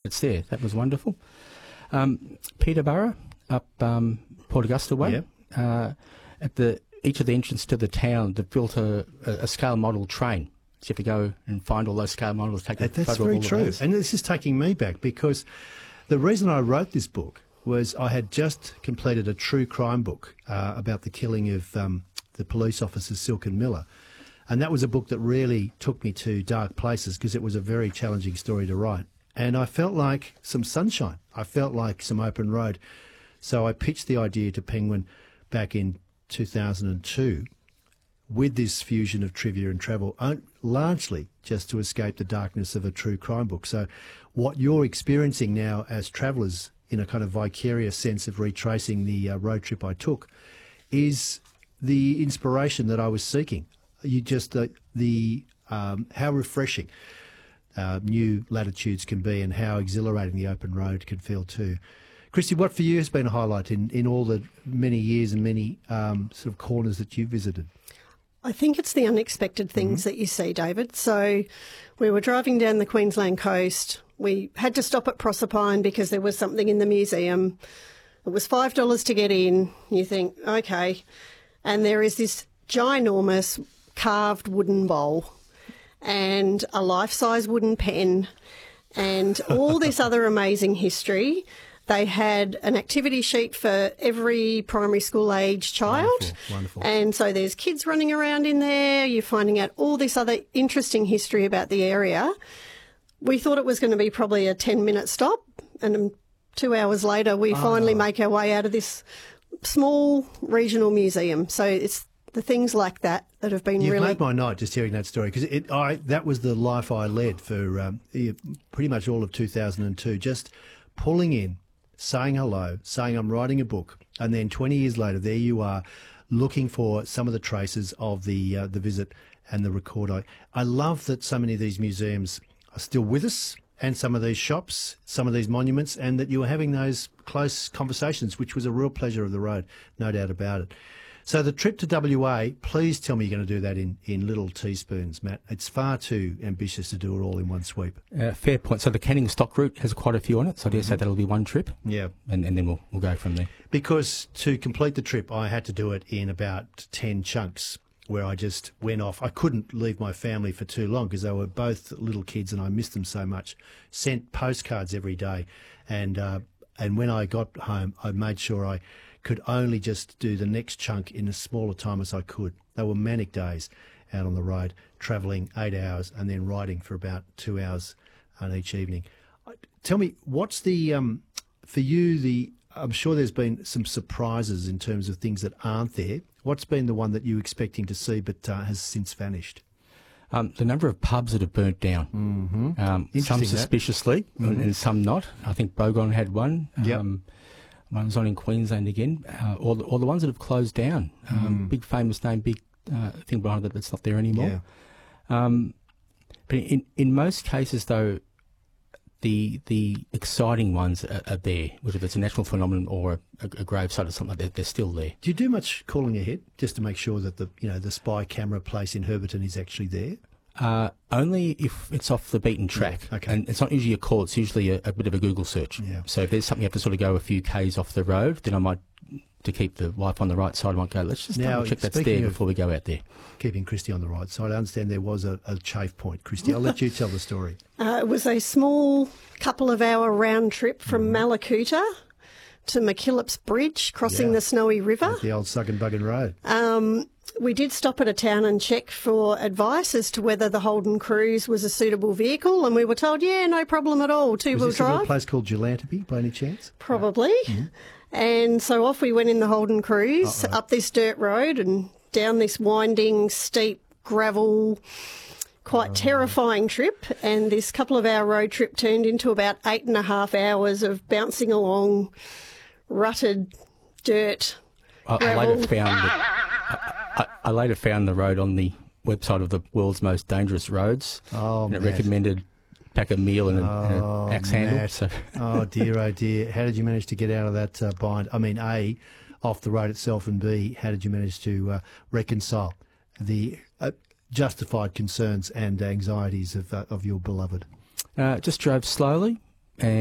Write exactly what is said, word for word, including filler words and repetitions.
it's there. That was wonderful. Um, Peterborough, up um, Port Augusta way, Yep. uh, at the each of the entrance to the town, they've built a, a, a scale model train. So you have to go and find all those scale models, take a That- That's photo very of all true. of those. And this is taking me back, because the reason I wrote this book was I had just completed a true crime book uh, about the killing of um, the police officer Silken Miller. And that was a book that really took me to dark places, because it was a very challenging story to write. And I felt like some sunshine. I felt like some open road. So I pitched the idea to Penguin back in two thousand two with this fusion of trivia and travel, uh, largely just to escape the darkness of a true crime book. So what you're experiencing now as travellers, in a kind of vicarious sense of retracing the uh, road trip I took, is the inspiration that I was seeking. You just, uh, the um, how refreshing uh, new latitudes can be, and how exhilarating the open road can feel too. Christy, what for you has been a highlight in, in all the many years and many um, sort of corners that you've visited? I think it's the unexpected things mm-hmm. that you see, David. So we were driving down the Queensland coast. We had to stop at Proserpine because there was something in the museum. It was five dollars to get in. You think, okay. And there is this ginormous carved wooden bowl and a life-size wooden pen and all this other amazing history. They had an activity sheet for every primary school age child. Wonderful, wonderful. And so there's kids running around in there. You're finding out all this other interesting history about the area. We thought it was going to be probably a ten-minute stop, and two hours later we oh. finally make our way out of this small regional museum. So it's the things like that that have been You've really... made my night just hearing that story, because it, I, that was the life I led for um, pretty much all of two thousand two, just pulling in, saying hello, saying I'm writing a book, and then twenty years later, there you are, looking for some of the traces of the uh, the visit and the record. I, I love that so many of these museums are still with us, and some of these shops, some of these monuments, and that you were having those close conversations, which was a real pleasure of the road, no doubt about it. So the trip to W A, please tell me you're going to do that in, in little teaspoons, Matt. It's far too ambitious to do it all in one sweep. Uh, fair point. So the Canning Stock route has quite a few on it, so I dare Mm-hmm. say that'll be one trip. Yeah. And, and then we'll, we'll go from there. Because to complete the trip, I had to do it in about ten chunks, where I just went off. I couldn't leave my family for too long because they were both little kids and I missed them so much. Sent postcards every day. And, uh, and when I got home, I made sure I could only just do the next chunk in as small a time as I could. They were manic days out on the road, travelling eight hours and then riding for about two hours on each evening. Tell me, what's the, um, for you, the, I'm sure there's been some surprises in terms of things that aren't there. What's been the one that you were expecting to see but uh, has since vanished? Um, the number of pubs that have burnt down, Mm-hmm. um, some suspiciously Mm-hmm. and some not. I think Bogon had one. Yep. Um, one was on in Queensland again. Uh, all, the, all the ones that have closed down. Um, Mm. Big famous name, big uh, thing behind it that's not there anymore. Yeah. Um, but in, in most cases, though, the the exciting ones are, are there, whether it's a natural phenomenon or a, a gravesite or something like that, they're still there. Do you do much calling ahead just to make sure that the you know the spy camera place in Herberton is actually there? Uh, only if it's off the beaten track. Yeah, okay. And it's not usually a call, it's usually a, a bit of a Google search. Yeah. So if there's something you have to sort of go a few Ks off the road, then I might, to keep the wife on the right side, I might go, let's just Now, double check that's speaking there of- before we go out there. Keeping Christy on the right side, I understand there was a, a chafe point. Christy, I'll let you tell the story. Uh, it was a small couple of hour round trip from Mm-hmm. Malakuta to McKillops Bridge, crossing Yeah. the Snowy River. The old Suck and Buggen Road. Um, we did stop at a town and check for advice as to whether the Holden Cruise was a suitable vehicle, and we were told, yeah, no problem at all, Was two-wheel this a little drive. place called Gelantaby, by any chance? Probably. And so off we went in the Holden Cruise, Uh-oh. up this dirt road and down this winding, steep, gravel, quite terrifying trip. And this couple of hour road trip turned into about eight and a half hours of bouncing along rutted dirt. I, I Gravel. later found that, I, I, I later found the road on the website of the world's most dangerous roads. Oh, and it Matt. recommended pack a meal and, a, and Oh, an axe handle. Matt. So Oh, dear, oh, dear. How did you manage to get out of that uh, bind? I mean, A, off the road itself, and B, how did you manage to uh, reconcile the uh, justified concerns and anxieties of, uh, of your beloved? uh, just drove slowly.